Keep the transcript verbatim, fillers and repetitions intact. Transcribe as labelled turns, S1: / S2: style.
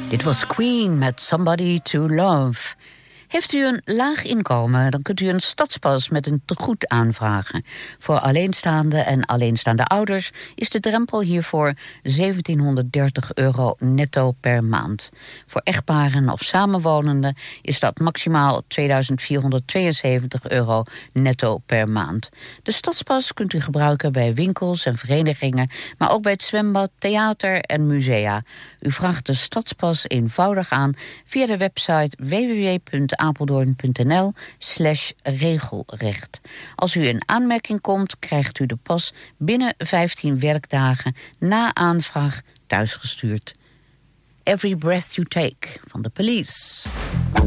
S1: Dit was Queen met Somebody to Love. Heeft u een laag inkomen, dan kunt u een stadspas met een tegoed aanvragen. Voor alleenstaande en alleenstaande ouders is de drempel hiervoor zeventienhonderddertig euro netto per maand. Voor echtparen of samenwonenden is dat maximaal tweeduizend vierhonderdtweeënzeventig euro netto per maand. De stadspas kunt u gebruiken bij winkels en verenigingen, maar ook bij het zwembad, theater en musea. U vraagt de stadspas eenvoudig aan via de website w w w punt apeldoorn punt n l slash regelrecht. Als u in aanmerking komt, krijgt u de pas binnen vijftien werkdagen na aanvraag thuisgestuurd. Every Breath You Take van The Police.